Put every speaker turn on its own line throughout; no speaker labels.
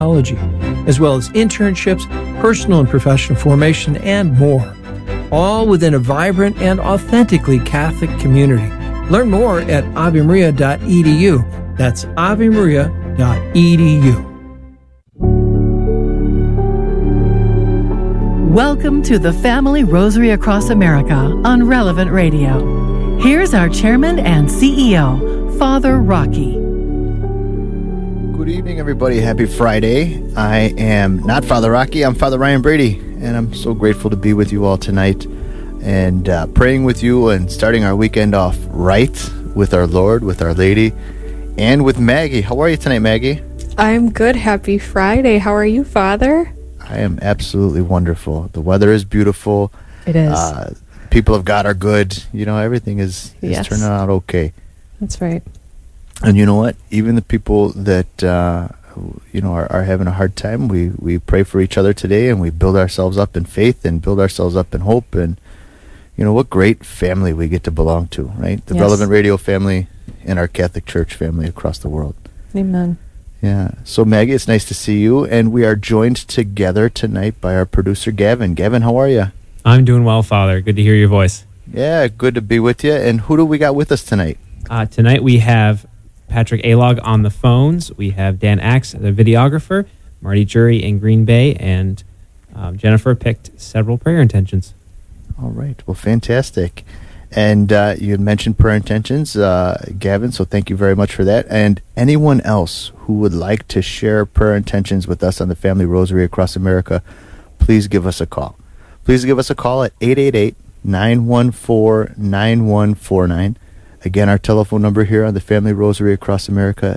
technology, as well as internships, personal and professional formation, and more. All within a vibrant and authentically Catholic community. Learn more at avemaria.edu. That's avemaria.edu.
Welcome to the Family Rosary Across America on Relevant Radio. Here's our chairman and CEO, Father Rocky.
Good evening, everybody. Happy Friday. I am not Father Rocky. I'm Father Ryan Brady, and I'm so grateful to be with you all tonight and praying with you and starting our weekend off right with our Lord, with Our Lady, and with Maggie. How are you tonight, Maggie?
I'm good. Happy Friday. How are you, Father?
I am absolutely wonderful. The weather is beautiful.
It is.
People of God are good. You know, everything is turning out okay.
That's right.
And you know what? Even the people that, are having a hard time, we pray for each other today, and we build ourselves up in faith and build ourselves up in hope. And, you know, what great family we get to belong to, right? The Relevant Radio family and our Catholic Church family across the world.
Amen.
Yeah. So, Maggie, it's nice to see you. And we are joined together tonight by our producer, Gavin. Gavin, how are you?
I'm doing well, Father. Good to hear your voice.
Yeah, good to be with you. And who do we got with us tonight?
Tonight we have Patrick Alog on the phones. We have Dan Axe, the videographer, Marty Jury in Green Bay, and Jennifer picked several prayer intentions.
All right. Well, fantastic. And you had mentioned prayer intentions, Gavin, so thank you very much for that. And anyone else who would like to share prayer intentions with us on the Family Rosary Across America, please give us a call. Please give us a call at 888-914-9149. Again, our telephone number here on the Family Rosary Across America,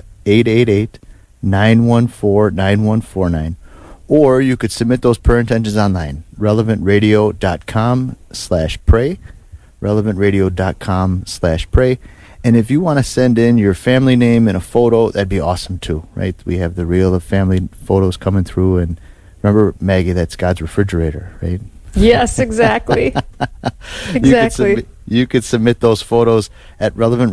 888-914-9149. Or you could submit those prayer intentions online, relevantradio.com/pray, relevantradio.com/pray. And if you want to send in your family name and a photo, that'd be awesome too, right? We have the reel of family photos coming through. And remember, Maggie, that's God's refrigerator, right?
Yes, exactly. Exactly.
You could submit those photos at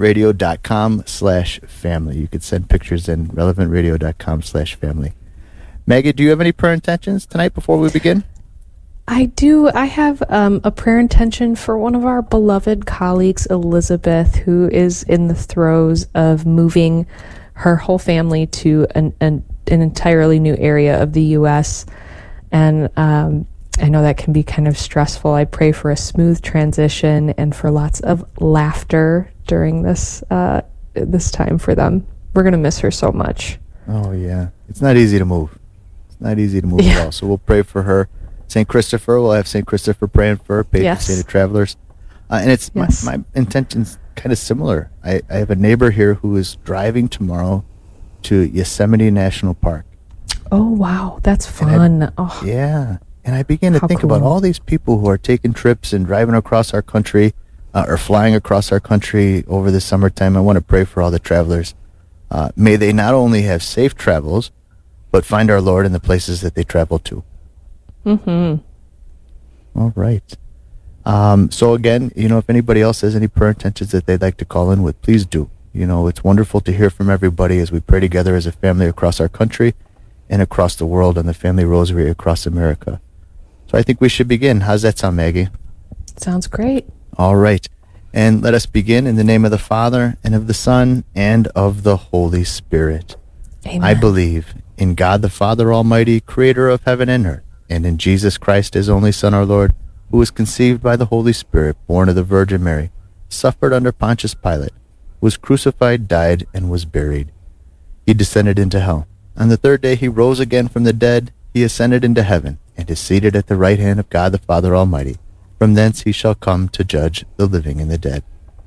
relevantradio.com/family. You could send pictures in relevantradio.com/family. Maggie, do you have any prayer intentions tonight before we begin?
I do. I have a prayer intention for one of our beloved colleagues, Elizabeth, who is in the throes of moving her whole family to an entirely new area of the U.S., and I know that can be kind of stressful. I pray for a smooth transition and for lots of laughter during this time for them. We're going to miss her so much.
Oh, yeah. It's not easy to move. It's not easy to move at all. So we'll pray for her. St. Christopher, we'll have St. Christopher praying for her, patron saint of travelers. And it's my intention's kind of similar. I have a neighbor here who is driving tomorrow to Yosemite National Park.
Oh, wow. That's fun.
Yeah. And I began to think about all these people who are taking trips and driving across our country or flying across our country over the summertime. I want to pray for all the travelers. May they not only have safe travels, but find our Lord in the places that they travel to.
Mm-hmm.
All right. So again, you know, if anybody else has any prayer intentions that they'd like to call in with, please do. You know, it's wonderful to hear from everybody as we pray together as a family across our country and across the world on the Family Rosary Across America. So I think we should begin. How's that sound, Maggie?
Sounds great.
All right. And let us begin in the name of the Father, and of the Son, and of the Holy Spirit.
Amen.
I believe in God the Father Almighty, creator of heaven and earth, and in Jesus Christ, his only Son, our Lord, who was conceived by the Holy Spirit, born of the Virgin Mary, suffered under Pontius Pilate, was crucified, died, and was buried. He descended into hell. On the third day he rose again from the dead. He ascended into heaven, and is seated at the right hand of God the Father Almighty. From thence he shall come to judge the living and the dead.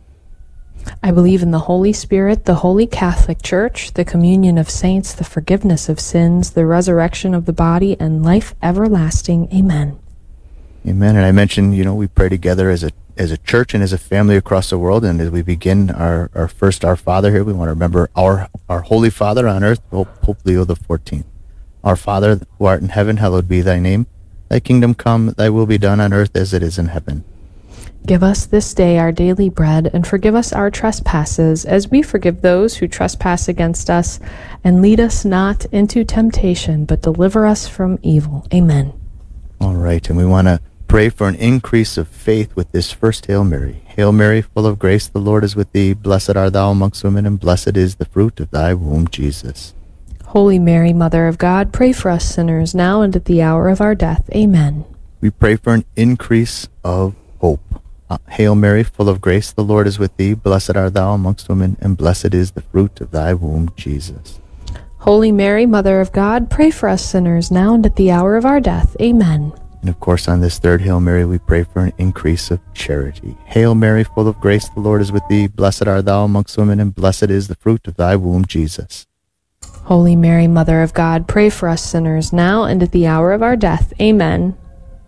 I believe in the Holy Spirit, the Holy Catholic Church, the communion of saints, the forgiveness of sins, the resurrection of the body, and life everlasting. Amen.
Amen. And I mentioned, you know, we pray together as a church and as a family across the world. And as we begin our first Our Father here, we want to remember our Holy Father on earth, Pope Leo XIV. Our Father, who art in heaven, hallowed be thy name. Thy kingdom come, thy will be done on earth as it is in heaven.
Give us this day our daily bread, and forgive us our trespasses, as we forgive those who trespass against us. And lead us not into temptation, but deliver us from evil. Amen.
All right, and we want to pray for an increase of faith with this first Hail Mary. Hail Mary, full of grace, the Lord is with thee. Blessed art thou amongst women, and blessed is the fruit of thy womb, Jesus.
Holy Mary, Mother of God, pray for us sinners, now and at the hour of our death. Amen.
We pray for an increase of hope. Hail Mary, full of grace, the Lord is with thee. Blessed art thou amongst women, and blessed is the fruit of thy womb, Jesus.
Holy Mary, Mother of God, pray for us sinners, now and at the hour of our death. Amen.
And of course, on this third Hail Mary, we pray for an increase of charity. Hail Mary, full of grace, the Lord is with thee. Blessed art thou amongst women, and blessed is the fruit of thy womb, Jesus.
Holy Mary, Mother of God, pray for us sinners, now and at the hour of our death. Amen.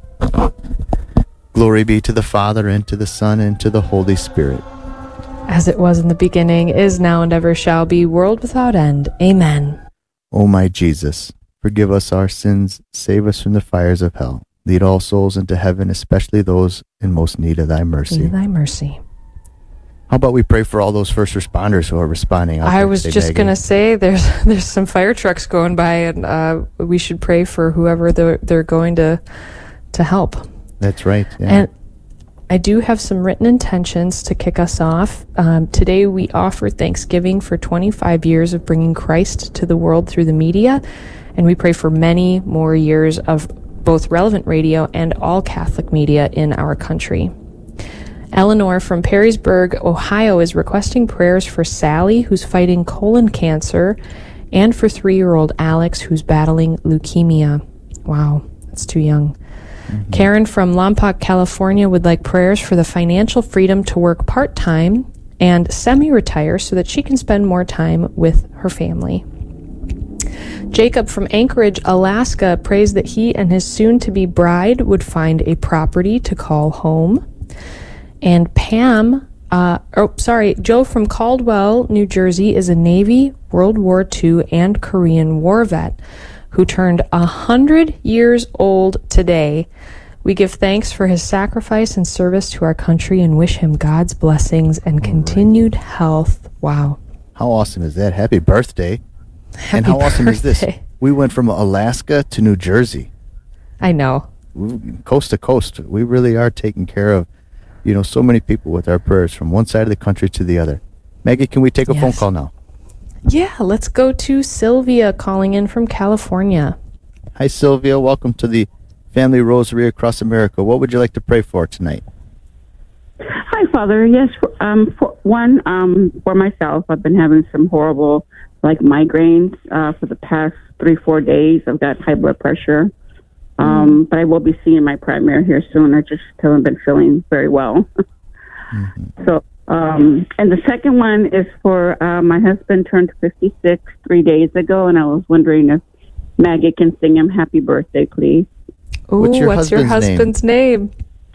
Glory be to the Father, and to the Son, and to the Holy Spirit.
As it was in the beginning, is now, and ever shall be, world without end. Amen.
O my Jesus, forgive us our sins, save us from the fires of hell. Lead all souls into heaven, especially those in most need of thy mercy.
Need thy mercy.
How about we pray for all those first responders who are responding out
I
there
was
today,
just
Maggie?
going to say there's some fire trucks going by, and we should pray for whoever they're going to help.
That's right. Yeah.
And I do have some written intentions to kick us off. Today we offer thanksgiving for 25 years of bringing Christ to the world through the media, and we pray for many more years of both relevant radio and all Catholic media in our country. Eleanor from Perrysburg, Ohio, is requesting prayers for Sally, who's fighting colon cancer, and for 3-year-old Alex, who's battling leukemia. Wow, that's too young. Mm-hmm. Karen from Lompoc, California, would like prayers for the financial freedom to work part-time and semi-retire so that she can spend more time with her family. Jacob from Anchorage, Alaska, prays that he and his soon-to-be bride would find a property to call home. And Joe from Caldwell, New Jersey, is a Navy, World War II, and Korean War vet who turned 100 years old today. We give thanks for his sacrifice and service to our country and wish him God's blessings and continued health. Wow.
How awesome is that? Happy birthday. And how awesome is this? We went from Alaska to New Jersey.
I know.
Coast to coast. We really are taking care of, so many people with our prayers from one side of the country to the other. Maggie, can we take a phone call now?
Yeah, let's go to Sylvia calling in from California.
Hi, Sylvia. Welcome to the Family Rosary Across America. What would you like to pray for tonight?
Hi, Father. Yes, for myself, I've been having some horrible, migraines for the past 3-4 days. I've got high blood pressure. But I will be seeing my primary here soon. I just haven't been feeling very well. Mm-hmm. So, and the second one is for my husband turned 56 3 days ago, and I was wondering if Maggie can sing him happy birthday, please.
Ooh, what's your husband's name?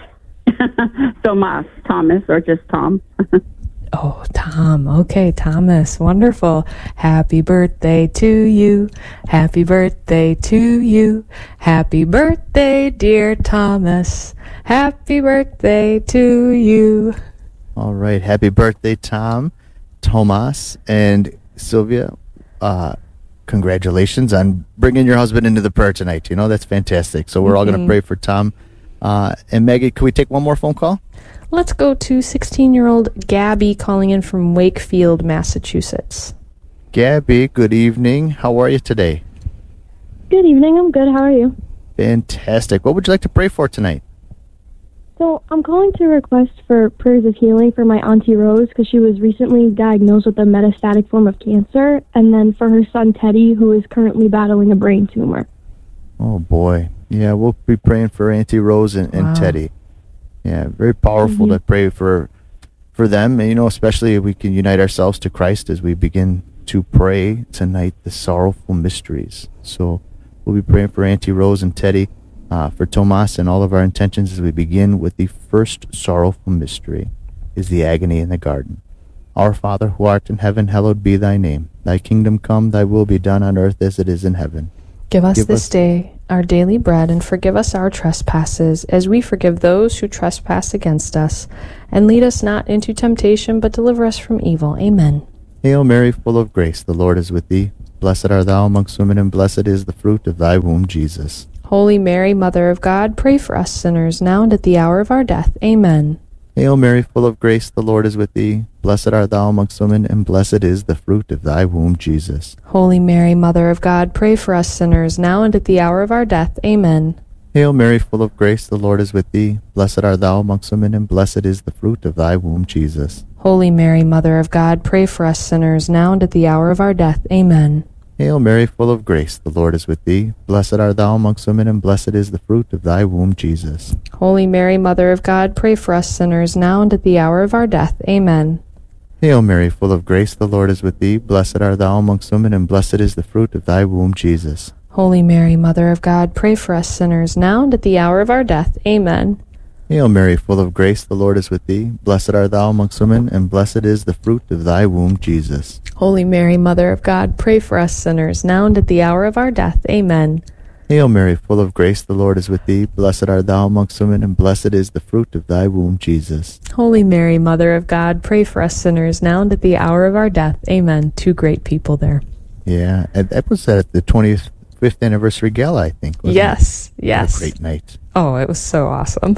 Thomas, or just Tom.
Oh, Tom. Okay, Thomas. Wonderful. Happy birthday to you. Happy birthday to you. Happy birthday, dear Thomas. Happy birthday to you.
All right. Happy birthday, Thomas, and Sylvia. Congratulations on bringing your husband into the prayer tonight. That's fantastic. So we're all going to pray for Tom. And Maggie, can we take one more phone call?
Let's go to 16-year-old Gabby calling in from Wakefield, Massachusetts.
Gabby, good evening. How are you today?
Good evening. I'm good. How are you?
Fantastic. What would you like to pray for tonight?
So I'm calling to request for prayers of healing for my Auntie Rose because she was recently diagnosed with a metastatic form of cancer, and then for her son Teddy, who is currently battling a brain tumor.
Oh, boy. Yeah, we'll be praying for Auntie Rose and Teddy. Yeah, very powerful to pray for them. And, especially if we can unite ourselves to Christ as we begin to pray tonight the sorrowful mysteries. So we'll be praying for Auntie Rose and Teddy, for Tomas, and all of our intentions as we begin with the first sorrowful mystery, is the agony in the garden. Our Father, who art in heaven, hallowed be thy name. Thy kingdom come, thy will be done on earth as it is in heaven.
Give us this day our daily bread, and forgive us our trespasses, as we forgive those who trespass against us. And lead us not into temptation, but deliver us from evil. Amen.
Hail Mary, full of grace, the Lord is with thee. Blessed art thou amongst women, and blessed is the fruit of thy womb, Jesus.
Holy Mary, Mother of God, pray for us sinners, now and at the hour of our death. Amen.
Hail Mary, full of grace, the Lord is with thee. Blessed art thou amongst women, and blessed is the fruit of thy womb, Jesus.
Holy Mary, Mother of God, pray for us sinners, now and at the hour of our death. Amen.
Hail Mary, full of grace, the Lord is with thee. Blessed art thou amongst women, and blessed is the fruit of thy womb, Jesus.
Holy Mary, Mother of God, pray for us sinners, now and at the hour of our death. Amen.
Hail Mary, full of grace, the Lord is with thee. Blessed art thou amongst women, and blessed is the fruit of thy womb, Jesus.
Holy Mary, Mother of God, pray for us sinners, now and at the hour of our death. Amen.
Hail Mary, full of grace, the Lord is with thee. Blessed art thou amongst women, and blessed is the fruit of thy womb, Jesus.
Holy Mary, Mother of God, pray for us sinners, now and at the hour of our death. Amen.
Hail Mary, full of grace, the Lord is with thee. Blessed art thou amongst women, and blessed is the fruit of thy womb, Jesus.
Holy Mary, Mother of God, pray for us sinners, now and at the hour of our death. Amen.
Hail Mary, full of grace, the Lord is with thee. Blessed art thou amongst women, and blessed is the fruit of thy womb, Jesus.
Holy Mary, Mother of God, pray for us sinners, now and at the hour of our death. Amen. Two great people there.
Yeah, and that was at the 25th anniversary gala, I think. Wasn't
Yes,
it?
yes.
What a great night.
Oh, it was so awesome.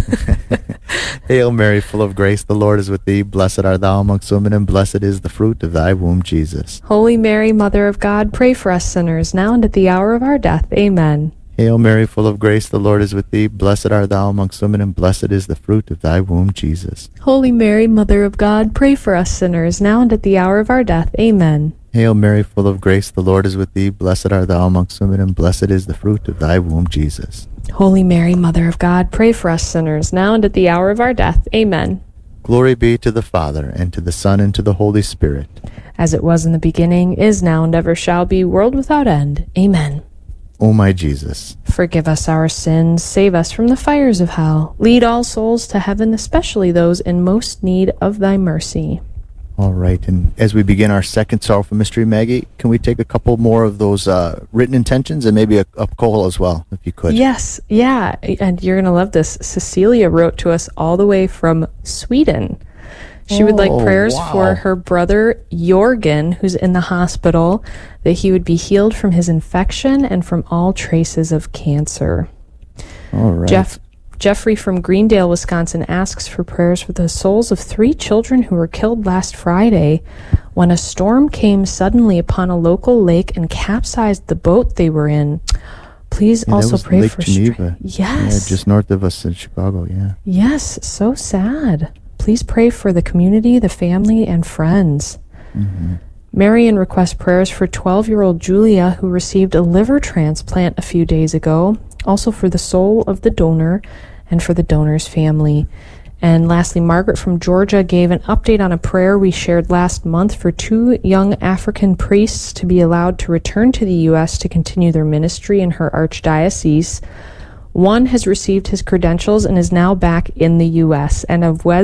Hail Mary, full of grace, the Lord is with thee. Blessed art thou amongst women, and blessed is the fruit of thy womb, Jesus.
Holy Mary, Mother of God, pray for us sinners, now and at the hour of our death. Amen.
Hail Mary, full of grace, the Lord is with thee. Blessed art thou amongst women, and blessed is the fruit of thy womb, Jesus.
Holy Mary, Mother of God, pray for us sinners, now and at the hour of our death. Amen.
Hail Mary, full of grace, the Lord is with thee. Blessed art thou amongst women, and blessed is the fruit of thy womb, Jesus.
Holy Mary, Mother of God, pray for us sinners, now and at the hour of our death. Amen.
Glory be to the Father, and to the Son, and to the Holy Spirit.
As it was in the beginning, is now, and ever shall be, world without end. Amen.
O my Jesus,
forgive us our sins, save us from the fires of hell. Lead all souls to heaven, especially those in most need of thy mercy.
All right, and as we begin our second sorrowful mystery, Maggie, can we take a couple more of those written intentions and maybe a call as well, if you could?
Yes, yeah, and you're going to love this. Cecilia wrote to us all the way from Sweden. She would like prayers for her brother, Jorgen, who's in the hospital, that he would be healed from his infection and from all traces of cancer.
All right.
Jeffrey from Greendale, Wisconsin, asks for prayers for the souls of 3 children who were killed last Friday when a storm came suddenly upon a local lake and capsized the boat they were in. Please also pray
Lake
for
Geneva.
Yes.
Yeah, just north of us in Chicago, yeah.
Yes, so sad. Please pray for the community, the family, and friends.
Mm-hmm.
Marion requests prayers for 12-year-old Julia, who received a liver transplant a few days ago, also for the soul of the donor and for the donor's family. And lastly, Margaret from Georgia gave an update on a prayer we shared last month for 2 young African priests to be allowed to return to the U.S. to continue their ministry in her archdiocese. One has received his credentials and is now back in the U.S. And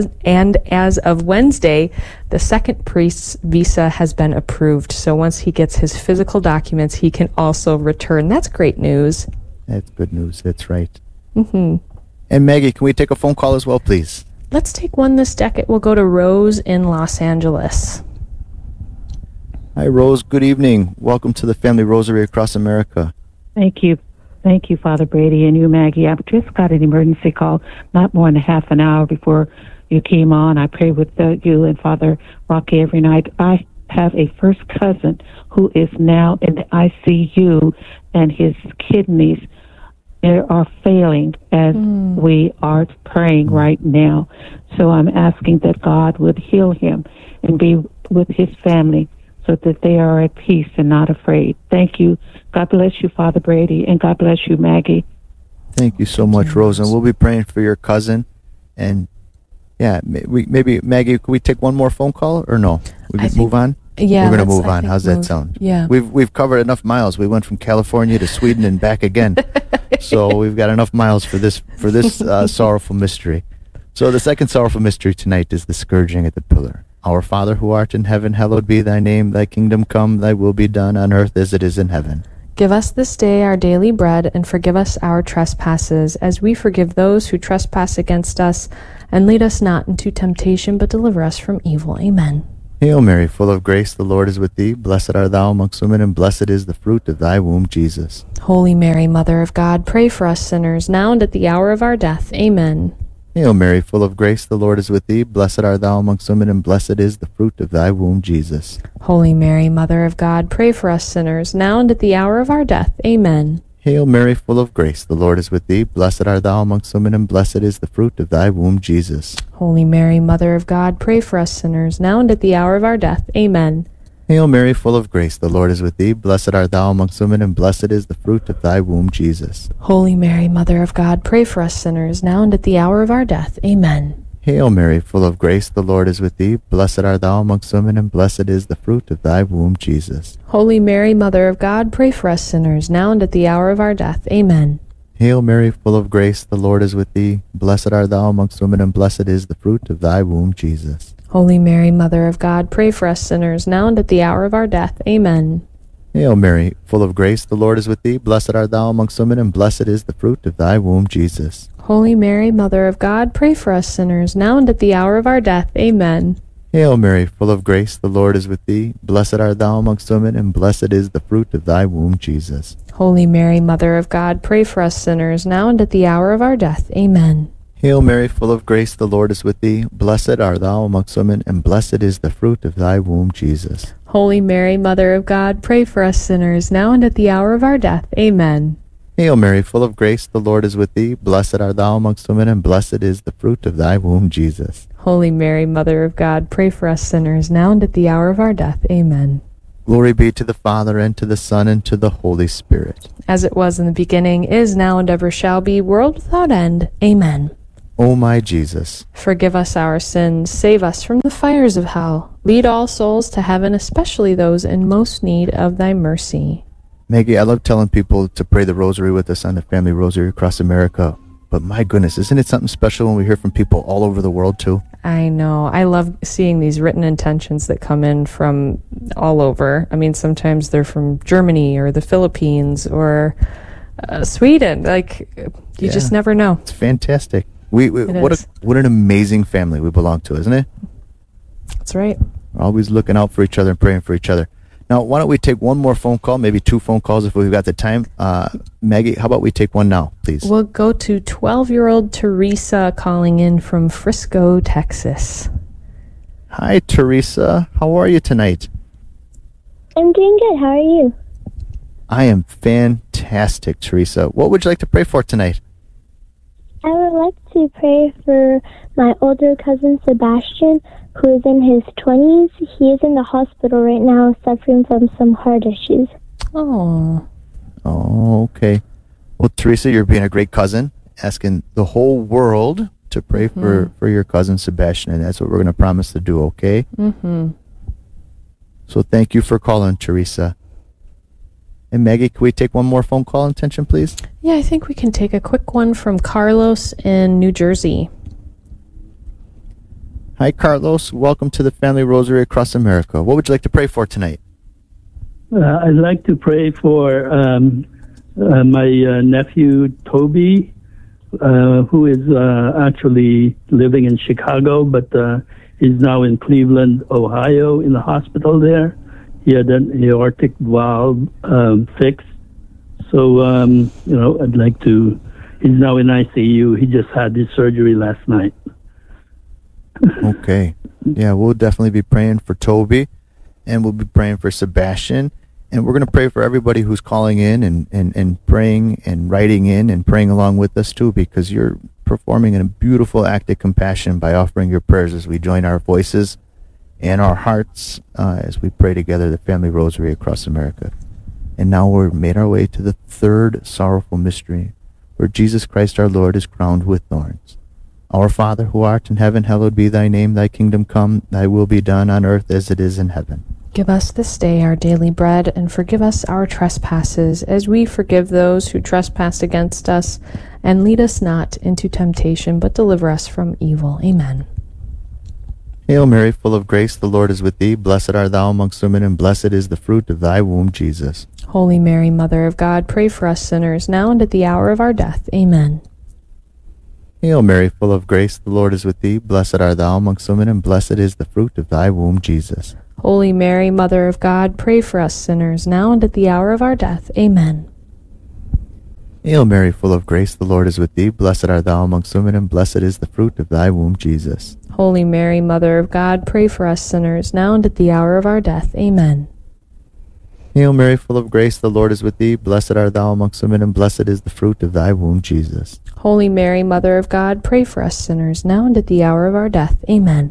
as of Wednesday, the second priest's visa has been approved. So once he gets his physical documents, he can also return. That's great news.
That's good news. That's right.
Mm-hmm.
And Maggie, can we take a phone call as well, please?
Let's take one this decade. We'll go to Rose in Los Angeles.
Hi, Rose. Good evening. Welcome to the Family Rosary Across America.
Thank you. Thank you, Father Brady, and you, Maggie. I've just got an emergency call not more than half an hour before you came on. I pray with you and Father Rocky every night. I have a first cousin who is now in the ICU, and his kidneys are failing as we are praying right now. So I'm asking that God would heal him and be with his family so that they are at peace and not afraid. Thank you. God bless you, Father Brady, and God bless you, Maggie.
Thank you so much, Rose. And we'll be praying for your cousin. And yeah, maybe Maggie, could we take one more phone call or no? We can move on?
Yeah,
we're going to move on. How's that sound?
Yeah.
We've covered enough miles. We went from California to Sweden and back again. So we've got enough miles for this sorrowful mystery. So the second sorrowful mystery tonight is the scourging at the pillar. Our Father who art in heaven, hallowed be thy name. Thy kingdom come, thy will be done on earth as it is in heaven.
Give us this day our daily bread, and forgive us our trespasses, as we forgive those who trespass against us. And lead us not into temptation, but deliver us from evil. Amen.
Hail Mary, full of grace, the Lord is with thee. Blessed art thou amongst women, and blessed is the fruit of thy womb, Jesus.
Holy Mary, Mother of God, pray for us sinners, now and at the hour of our death. Amen.
Hail Mary, full of grace, the Lord is with thee. Blessed art thou amongst women, and blessed is the fruit of thy womb, Jesus.
Holy Mary, Mother of God, pray for us sinners, now and at the hour of our death. Amen.
Hail Mary, full of grace, the Lord is with thee. Blessed art thou amongst women, and blessed is the fruit of thy womb, Jesus.
Holy Mary, Mother of God, pray for us sinners, now and at the hour of our death. Amen.
Hail Mary, full of grace, the Lord is with thee. Blessed art thou amongst women, and blessed is the fruit of thy womb, Jesus.
Holy Mary, Mother of God, pray for us sinners, now and at the hour of our death. Amen.
Hail Mary, full of grace, the Lord is with thee. Blessed art thou amongst women, and blessed is the fruit of thy womb, Jesus.
Holy Mary, Mother of God, pray for us sinners, now and at the hour of our death. Amen.
Hail Mary, full of grace, the Lord is with thee. Blessed art thou amongst women, and blessed is the fruit of thy womb, Jesus.
Holy Mary, Mother of God, pray for us sinners, now and at the hour of our death. Amen.
Hail Mary, full of grace, the Lord is with thee. Blessed art thou amongst women, and blessed is the fruit of thy womb, Jesus.
Holy Mary, Mother of God, pray for us sinners, now and at the hour of our death. Amen.
Hail Mary, full of grace, the Lord is with thee. Blessed art thou amongst women, and blessed is the fruit of thy womb, Jesus.
Holy Mary, Mother of God, pray for us sinners, now and at the hour of our death. Amen.
Hail Mary, full of grace, the Lord is with thee. Blessed art thou amongst women, and blessed is the fruit of thy womb, Jesus.
Holy Mary, Mother of God, pray for us sinners, now and at the hour of our death. Amen.
Hail Mary, full of grace, the Lord is with thee. Blessed art thou amongst women, and blessed is the fruit of thy womb, Jesus.
Holy Mary, Mother of God, pray for us sinners, now and at the hour of our death. Amen.
Glory be to the Father, and to the Son, and to the Holy Spirit.
As it was in the beginning, is now, and ever shall be, world without end. Amen.
O my Jesus,
forgive us our sins, save us from the fires of hell. Lead all souls to heaven, especially those in most need of thy mercy.
Maggie, I love telling people to pray the rosary with us on the Family Rosary Across America. But my goodness, isn't it something special when we hear from people all over the world too?
I know. I love seeing these written intentions that come in from all over. I mean, sometimes they're from Germany or the Philippines or Sweden. Like, you just never know.
It's fantastic. What an amazing family we belong to, isn't it?
That's right.
We're always looking out for each other and praying for each other. Now, why don't we take one more phone call, maybe 2 phone calls if we've got the time. Maggie, how about we take one now, please?
We'll go to 12-year-old Teresa calling in from Frisco, Texas.
Hi, Teresa. How are you tonight?
I'm doing good. How are you?
I am fantastic, Teresa. What would you like to pray for tonight?
I would like to pray for my older cousin Sebastian, who is in his 20s. He is in the hospital right now suffering from some heart issues.
Oh,
okay. Well, Teresa, you're being a great cousin, asking the whole world to pray for your cousin Sebastian, and that's what we're going to promise to do, okay?
Mm-hmm.
So thank you for calling, Teresa. And Maggie, can we take one more phone call intention, please?
Yeah, I think we can take a quick one from Carlos in New Jersey.
Hi, Carlos. Welcome to the Family Rosary Across America. What would you like to pray for tonight?
I'd like to pray for my nephew, Toby, who is actually living in Chicago, but is now in Cleveland, Ohio, in the hospital there. He had an aortic valve fixed. So, I'd like to... He's now in ICU. He just had his surgery last night.
Okay. Yeah, we'll definitely be praying for Toby, and we'll be praying for Sebastian, and we're going to pray for everybody who's calling in and praying and writing in and praying along with us too, because you're performing a beautiful act of compassion by offering your prayers as we join our voices and our hearts as we pray together the Family Rosary Across America. And now we're made our way to the third sorrowful mystery, where Jesus Christ our Lord is crowned with thorns. Our Father, who art in heaven, hallowed be thy name. Thy kingdom come, thy will be done on earth as it is in heaven.
Give us this day our daily bread, and forgive us our trespasses, as we forgive those who trespass against us. And lead us not into temptation, but deliver us from evil. Amen.
Hail Mary, full of grace, the Lord is with thee. Blessed art thou amongst women, and blessed is the fruit of thy womb, Jesus.
Holy Mary, Mother of God, pray for us sinners, now and at the hour of our death. Amen.
Hail Mary, full of grace, the Lord is with thee. Blessed art thou amongst women, and blessed is the fruit of thy womb, Jesus.
Holy Mary, Mother of God, pray for us sinners, now and at the hour of our death. Amen.
Hail Mary, full of grace, the Lord is with thee. Blessed art thou amongst women, and blessed is the fruit of thy womb, Jesus.
Holy Mary, Mother of God, pray for us sinners, now and at the hour of our death. Amen.
Hail Mary, full of grace, the Lord is with thee. Blessed art thou amongst women, and blessed is the fruit of thy womb, Jesus.
Holy Mary, Mother of God, pray for us sinners, now and at the hour of our death. Amen.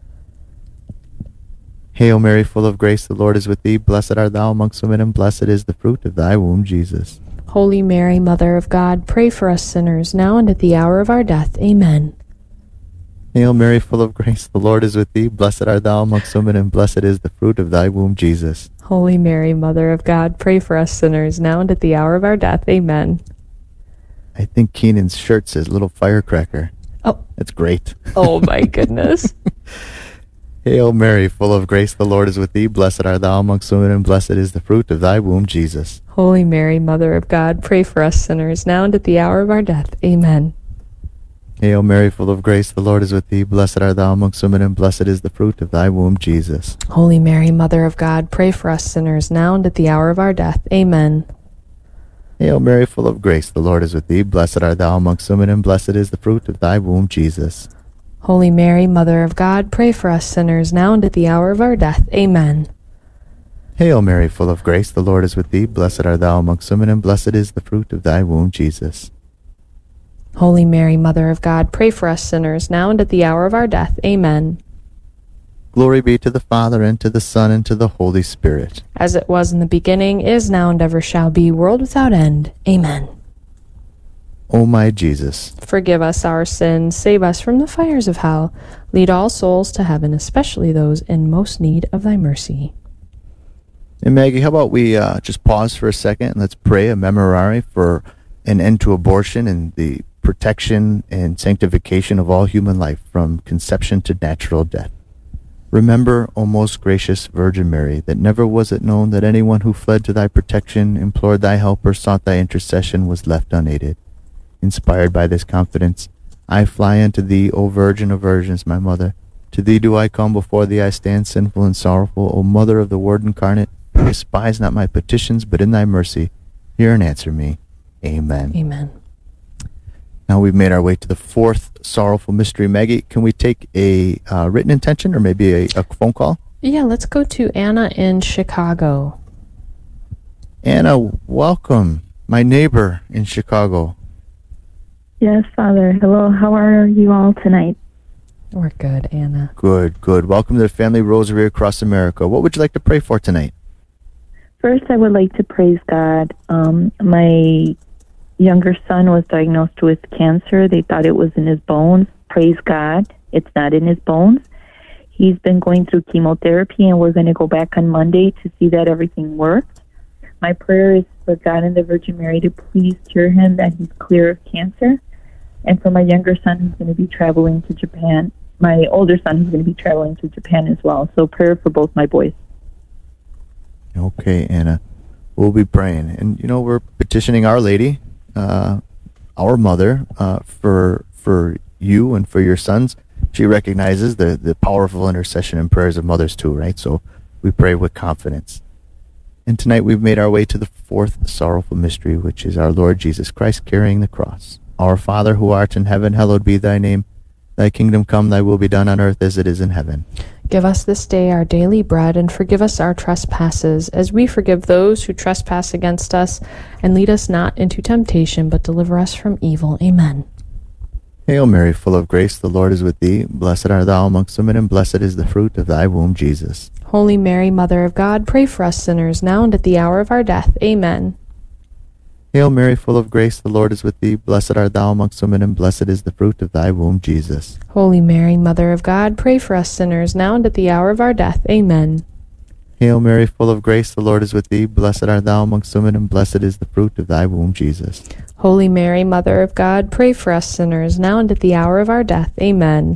Hail Mary, full of grace, the Lord is with thee. Blessed art thou amongst women, and blessed is the fruit of thy womb, Jesus.
Holy Mary, Mother of God, pray for us sinners, now and at the hour of our death. Amen.
Hail Mary, full of grace, the Lord is with thee. Blessed art thou amongst women, and blessed is the fruit of thy womb, Jesus.
Holy Mary, Mother of God, pray for us sinners, now and at the hour of our death. Amen.
I think Keenan's shirt says little firecracker.
Oh.
That's great.
Oh, my goodness.
Hail Mary, full of grace, the Lord is with thee. Blessed art thou amongst women, and blessed is the fruit of thy womb, Jesus.
Holy Mary, Mother of God, pray for us sinners, now and at the hour of our death. Amen.
Hail Mary, full of grace, the Lord is with thee. Blessed art thou amongst women, and blessed is the fruit of thy womb, Jesus.
Holy Mary, Mother of God, pray for us sinners, now and at the hour of our death. Amen.
Hail Mary, full of grace, the Lord is with thee. Blessed art thou amongst women, and blessed is the fruit of thy womb, Jesus.
Holy Mary, Mother of God, pray for us sinners, now and at the hour of our death. Amen.
Hail Mary, full of grace, the Lord is with thee. Blessed art thou amongst women, and blessed is the fruit of thy womb, Jesus.
Holy Mary, Mother of God, pray for us sinners, now and at the hour of our death. Amen.
Glory be to the Father, and to the Son, and to the Holy Spirit.
As it was in the beginning, is now, and ever shall be, world without end. Amen.
O my Jesus,
forgive us our sins, save us from the fires of hell, lead all souls to heaven, especially those in most need of thy mercy.
And Maggie, how about we just pause for a second and let's pray a memorare for an end to abortion and the protection and sanctification of all human life from conception to natural death. Remember, O most gracious Virgin Mary, that never was it known that anyone who fled to thy protection, implored thy help, or sought thy intercession was left unaided. Inspired by this confidence, I fly unto thee, O Virgin of Virgins, my mother. To thee do I come, before thee I stand sinful and sorrowful. O Mother of the Word incarnate, despise not my petitions, but in thy mercy hear and answer me. Amen.
Amen.
Now we've made our way to the fourth sorrowful mystery. Maggie, can we take a written intention or maybe a phone call?
Yeah, let's go to Anna in Chicago.
Anna, welcome. My neighbor in Chicago.
Yes, Father. Hello. How are you all tonight?
We're good, Anna.
Good, good. Welcome to the Family Rosary Across America. What would you like to pray for tonight?
First, I would like to praise God. My younger son was diagnosed with cancer. They thought it was in his bones. Praise God, it's not in his bones. He's been going through chemotherapy, and we're going to go back on Monday to see that everything worked. My prayer is for God and the Virgin Mary to please cure him, that he's clear of cancer. And for my younger son, who's going to be traveling to Japan. My older son, who's going to be traveling to Japan as well. So prayer for both my boys.
Okay, Anna. We'll be praying. And, you know, we're petitioning Our Lady, our mother, for you and for your sons. She recognizes the powerful intercession and prayers of mothers too, right? So we pray with confidence. And tonight we've made our way to the fourth sorrowful mystery, which is our Lord Jesus Christ carrying the cross. Our Father who art in heaven, hallowed be thy name. Thy kingdom come, thy will be done on earth as it is in heaven.
Give us this day our daily bread, and forgive us our trespasses, as we forgive those who trespass against us. And lead us not into temptation, but deliver us from evil. Amen.
Hail Mary, full of grace, the Lord is with thee. Blessed art thou amongst women, and blessed is the fruit of thy womb, Jesus.
Holy Mary, Mother of God, pray for us sinners, now and at the hour of our death. Amen.
Hail Mary, full of grace, the Lord is with thee. Blessed art thou amongst women, and blessed is the fruit of thy womb, Jesus.
Holy Mary, Mother of God, pray for us sinners, now and at the hour of our death. Amen.
Hail Mary, full of grace, the Lord is with thee. Blessed art thou amongst women, and blessed is the fruit of thy womb, Jesus.
Holy Mary, Mother of God, pray for us sinners, now and at the hour of our death. Amen.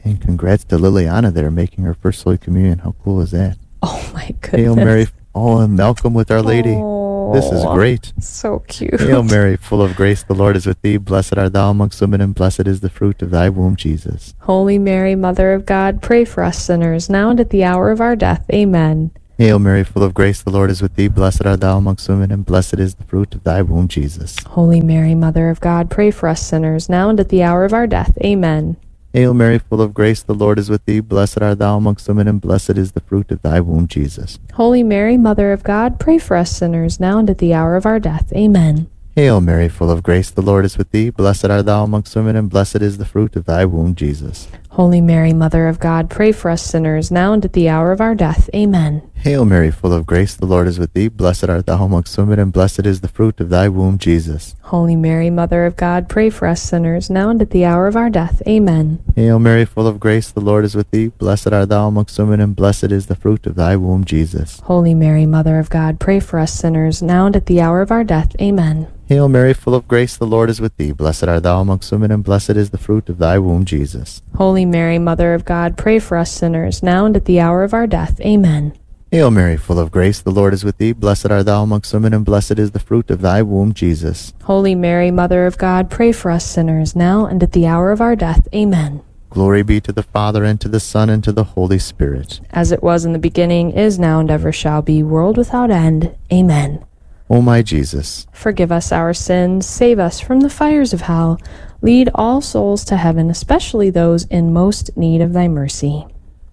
And congrats to Liliana there, making her first Holy Communion. How cool is that?
Oh, my goodness.
Hail Mary. Oh, and Malcolm with Our Lady. This is great.
So cute.
Hail Mary, full of grace, the Lord is with thee. Blessed art thou amongst women, and blessed is the fruit of thy womb, Jesus.
Holy Mary, Mother of God, pray for us sinners, now and at the hour of our death. Amen.
Hail Mary, full of grace, the Lord is with thee. Blessed art thou amongst women, and blessed is the fruit of thy womb, Jesus.
Holy Mary, Mother of God, pray for us sinners, now and at the hour of our death. Amen.
Hail Mary, full of grace, the Lord is with thee. Blessed art thou amongst women, and blessed is the fruit of thy womb, Jesus.
Holy Mary, Mother of God, pray for us sinners, now and at the hour of our death. Amen.
Hail Mary, full of grace, the Lord is with thee. Blessed art thou amongst women, and blessed is the fruit of thy womb, Jesus.
Holy Mary, Mother of God, pray for us sinners, now and at the hour of our death. Amen.
Hail Mary, full of grace, the Lord is with thee. Blessed art thou amongst women, and blessed is the fruit of thy womb, Jesus.
Holy Mary, Mother of God, pray for us sinners, now and at the hour of our death. Amen.
Hail Mary, full of grace, the Lord is with thee. Blessed art thou amongst women, and blessed is the fruit of thy womb, Jesus.
Holy Mary, Mother of God, pray for us sinners, now and at the hour of our death. Amen.
Hail Mary, full of grace, the Lord is with thee. Blessed art thou amongst women, and blessed is the fruit of thy womb, Jesus.
Holy Mary, Mother of God, pray for us sinners, now and at the hour of our death. Amen.
Hail Mary, full of grace, the Lord is with thee. Blessed art thou amongst women, and blessed is the fruit of thy womb, Jesus.
Holy Mary, Mother of God, pray for us sinners, now and at the hour of our death. Amen.
Glory be to the Father, and to the Son, and to the Holy Spirit.
As it was in the beginning, is now, and ever shall be, world without end. Amen.
O my Jesus,
forgive us our sins, save us from the fires of hell, lead all souls to heaven, especially those in most need of thy mercy.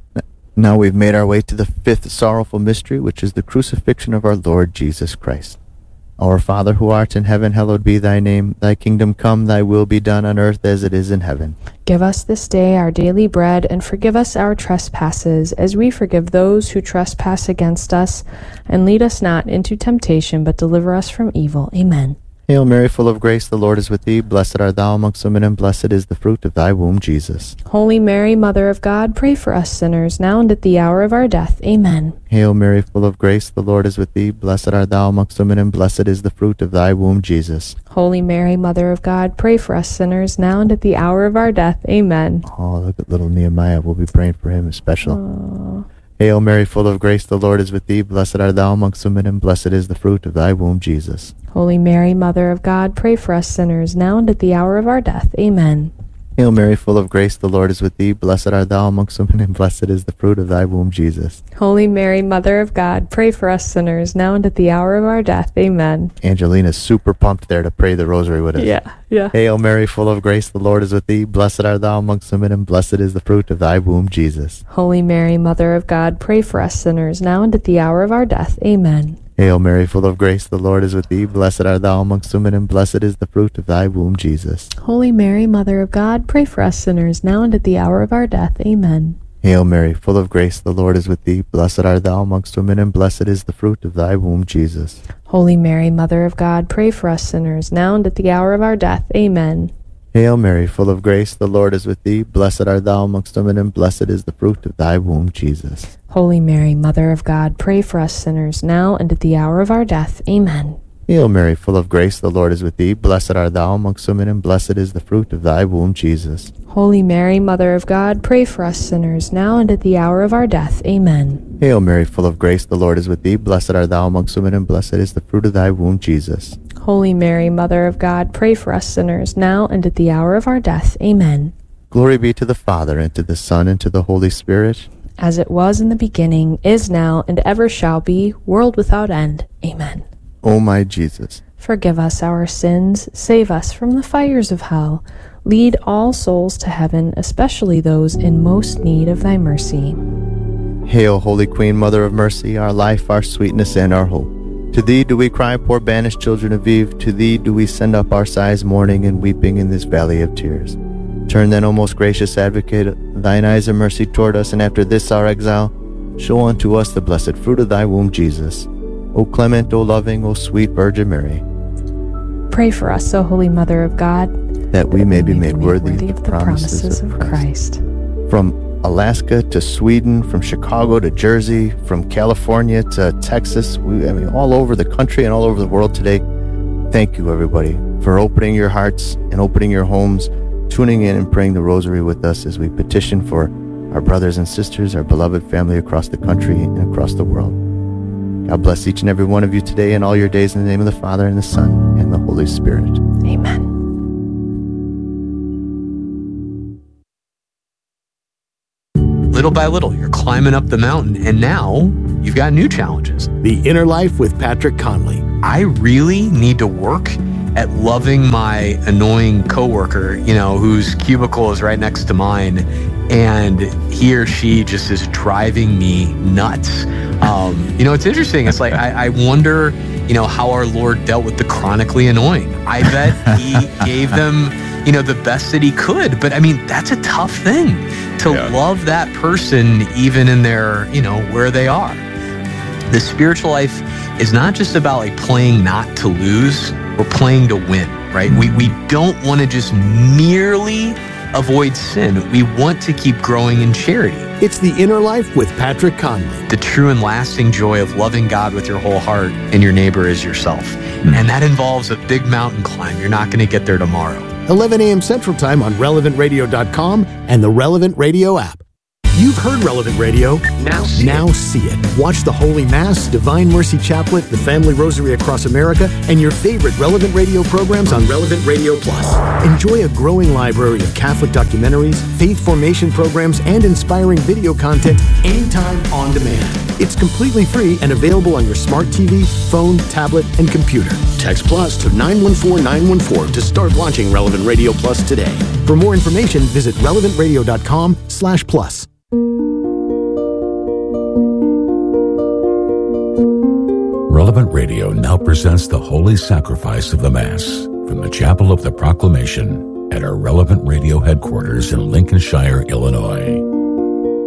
Now we've made our way to the fifth sorrowful mystery, which is the crucifixion of our Lord Jesus Christ. Our Father who art in heaven, hallowed be thy name. Thy kingdom come, thy will be done on earth as it is in heaven.
Give us this day our daily bread, and forgive us our trespasses, as we forgive those who trespass against us. And lead us not into temptation, but deliver us from evil. Amen.
Hail Mary, full of grace, the Lord is with thee. Blessed art thou amongst women, and blessed is the fruit of thy womb, Jesus.
Holy Mary, Mother of God, pray for us sinners, now and at the hour of our death. Amen.
Hail Mary, full of grace, the Lord is with thee. Blessed art thou amongst women, and blessed is the fruit of thy womb, Jesus.
Holy Mary, Mother of God, pray for us sinners, now and at the hour of our death. Amen.
Oh, look at little Nehemiah. We'll be praying for him especially.
Aww.
Hail Mary, full of grace, the Lord is with thee. Blessed art thou amongst women, and blessed is the fruit of thy womb, Jesus.
Holy Mary, Mother of God, pray for us sinners, now and at the hour of our death. Amen.
Hail Mary, full of grace, the Lord is with thee. Blessed art thou amongst women, and blessed is the fruit of thy womb, Jesus.
Holy Mary, Mother of God, pray for us sinners, now and at the hour of our death. Amen.
Angelina's super pumped there to pray the rosary with us.
Yeah.
Hail Mary, full of grace, the Lord is with thee. Blessed art thou amongst women, and blessed is the fruit of thy womb, Jesus.
Holy Mary, Mother of God, pray for us sinners, now and at the hour of our death. Amen.
Hail Mary, full of grace, the Lord is with thee. Blessed art thou amongst women, and blessed is the fruit of thy womb, Jesus.
Holy Mary, Mother of God, pray for us sinners, now and at the hour of our death. Amen.
Hail Mary, full of grace, the Lord is with thee. Blessed art thou amongst women, and blessed is the fruit of thy womb, Jesus.
Holy Mary, Mother of God, pray for us sinners, now and at the hour of our death. Amen.
Hail Mary, full of grace, the Lord is with thee. Blessed art thou amongst women, and blessed is the fruit of thy womb, Jesus.
Holy Mary, Mother of God, pray for us sinners, now and at the hour of our death. Amen.
Hail Mary, full of grace, the Lord is with thee. Blessed art thou amongst women, and blessed is the fruit of thy womb, Jesus.
Holy Mary, Mother of God, pray for us sinners, now and at the hour of our death. Amen.
Hail Mary, full of grace, the Lord is with thee. Blessed art thou amongst women, and blessed is the fruit of thy womb, Jesus.
Holy Mary, Mother of God, pray for us sinners, now and at the hour of our death. Amen.
Glory be to the Father, and to the Son, and to the Holy Spirit.
As it was in the beginning, is now, and ever shall be, world without end. Amen.
O my Jesus,
forgive us our sins, save us from the fires of hell, lead all souls to heaven, especially those in most need of thy mercy.
Hail, Holy Queen, Mother of Mercy, our life, our sweetness, and our hope. To thee do we cry, poor banished children of Eve. To thee do we send up our sighs, mourning and weeping in this valley of tears. Turn then, O most gracious Advocate, thine eyes of mercy toward us, and after this our exile, show unto us the blessed fruit of thy womb, Jesus. O clement, O loving, O sweet Virgin Mary,
pray for us, O Holy Mother of God,
that we may be made worthy of the promises of Christ. From Alaska to Sweden, from Chicago to Jersey, from California to Texas, all over the country and all over the world today. Thank you, everybody, for opening your hearts and opening your homes tuning in and praying the rosary with us as we petition for our brothers and sisters, our beloved family across the country and across the world. God bless each and every one of you today and all your days in the name of the Father and the Son and the Holy Spirit.
Amen.
Little by little, you're climbing up the mountain, and now you've got new challenges.
The Inner Life with Patrick Conley.
I really need to work at loving my annoying coworker, whose cubicle is right next to mine, and he or she just is driving me nuts. It's interesting. It's like, I wonder, how our Lord dealt with the chronically annoying. I bet he gave them, the best that he could. But that's a tough thing to love that person, even in their, where they are. The spiritual life is not just about playing not to lose, we're playing to win, right? We don't want to just merely avoid sin. We want to keep growing in charity.
It's The Inner Life with Patrick Conley.
The true and lasting joy of loving God with your whole heart and your neighbor as yourself. And that involves a big mountain climb. You're not going to get there tomorrow.
11 a.m. Central Time on RelevantRadio.com and the Relevant Radio app. You've heard Relevant Radio. Now see it. Watch the Holy Mass, Divine Mercy Chaplet, the Family Rosary Across America, and your favorite Relevant Radio programs on Relevant Radio Plus. Enjoy a growing library of Catholic documentaries, faith formation programs, and inspiring video content anytime on demand. It's completely free and available on your smart TV, phone, tablet, and computer. Text Plus to 914-914 to start launching Relevant Radio Plus today. For more information, visit relevantradio.com/plus.
Relevant Radio now presents the Holy Sacrifice of the Mass from the Chapel of the Proclamation at our Relevant Radio headquarters in Lincolnshire, Illinois.